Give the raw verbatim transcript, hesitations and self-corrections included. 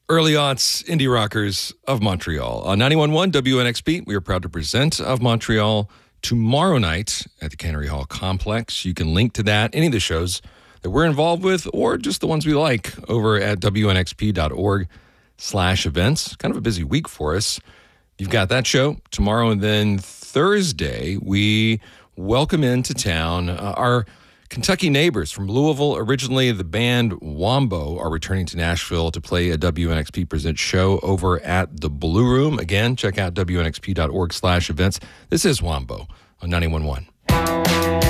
Early aughts indie rockers of Montreal. On ninety-one point one W N X P, we are proud to present Of Montreal tomorrow night at the Cannery Hall Complex. You can link to that, any of the shows that we're involved with, or just the ones we like, over at W N X P dot org slash events. Kind of a busy week for us. You've got that show tomorrow, and then Thursday, we welcome into town uh, our Kentucky neighbors from Louisville. Originally, the band Wombo are returning to Nashville to play a W N X P Presents show over at the Blue Room. Again, check out W N X P dot org slash events. This is Wombo on ninety-one point one.